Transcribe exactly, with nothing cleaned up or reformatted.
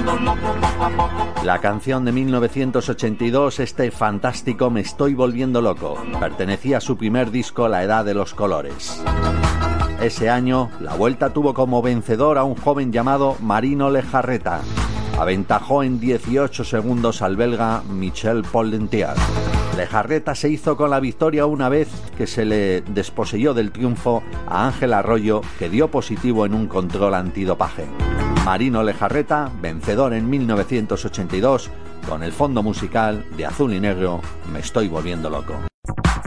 La canción de mil novecientos ochenta y dos, este fantástico Me estoy volviendo loco, pertenecía a su primer disco La edad de los colores. Ese año, la Vuelta tuvo como vencedor a un joven llamado Marino Lejarreta. Aventajó en dieciocho segundos al belga Michel Pollentier. Lejarreta se hizo con la victoria una vez que se le desposeyó del triunfo a Ángel Arroyo, que dio positivo en un control antidopaje. Marino Lejarreta, vencedor en mil novecientos ochenta y dos, con el fondo musical de Azul y Negro, Me estoy volviendo loco.